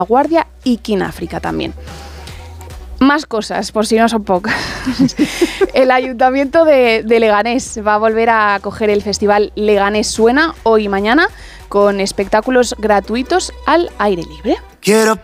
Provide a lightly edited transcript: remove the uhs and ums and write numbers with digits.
Guardia y Kináfrica también. Más cosas, por si no son pocas. El Ayuntamiento de Leganés va a volver a acoger el festival Leganés Suena hoy y mañana con espectáculos gratuitos al aire libre.